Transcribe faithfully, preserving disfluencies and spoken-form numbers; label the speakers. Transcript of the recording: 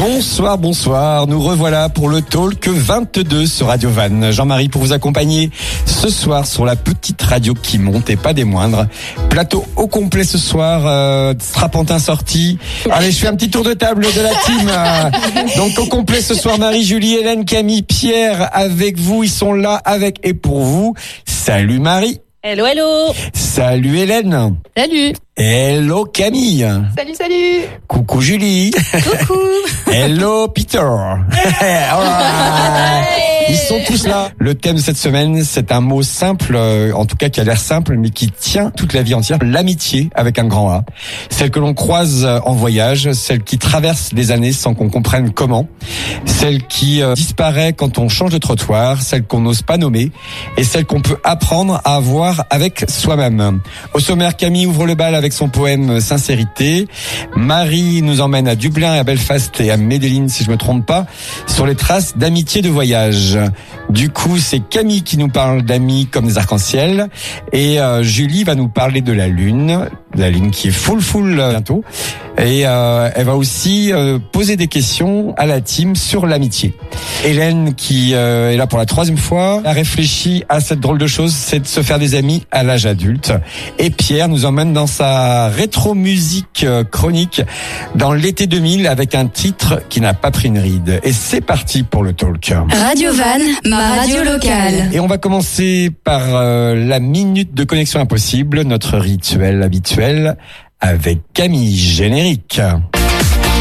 Speaker 1: Bonsoir, bonsoir. Nous revoilà pour le Talk vingt-deux sur Radio Vannes. Jean-Marie pour vous accompagner ce soir sur la petite radio qui monte et pas des moindres. Plateau au complet ce soir, euh, Strapontin sorti. Allez, je fais un petit tour de table de la team. Euh, donc au complet ce soir, Marie, Julie, Hélène, Camille, Pierre avec vous. Ils sont là avec et pour vous. Salut Marie.
Speaker 2: Hello, hello.
Speaker 1: Salut Hélène.
Speaker 2: Salut.
Speaker 1: Hello Camille.
Speaker 2: Salut, salut.
Speaker 1: Coucou Julie.
Speaker 2: Coucou.
Speaker 1: Hello Peter. Ils sont tous là. Le thème de cette semaine, c'est un mot simple, euh, en tout cas qui a l'air simple, mais qui tient toute la vie entière. L'amitié avec un grand A. Celle que l'on croise en voyage, celle qui traverse les années sans qu'on comprenne comment, celle qui euh, disparaît quand on change de trottoir, celle qu'on n'ose pas nommer, et celle qu'on peut apprendre à avoir avec soi-même. Au sommaire, Camille ouvre le bal avec son poème Sincérité. Marie nous emmène à Dublin, à Belfast et à Medellín, si je me trompe pas, sur les traces d'amitié de voyage. Du coup, c'est Camille qui nous parle d'amis comme des arcs-en-ciel et euh, Julie va nous parler de la lune, la lune qui est full full euh, bientôt. Et euh, elle va aussi euh, poser des questions à la team sur l'amitié. Hélène, qui euh, est là pour la troisième fois, a réfléchi à cette drôle de chose, c'est de se faire des amis à l'âge adulte. Et Pierre nous emmène dans sa rétro-musique euh, chronique dans l'été deux mille avec un titre qui n'a pas pris une ride. Et c'est parti pour le talk.
Speaker 3: Radio Vannes, ma radio locale.
Speaker 1: Et on va commencer par euh, la minute de connexion impossible, notre rituel habituel avec Camille Générique.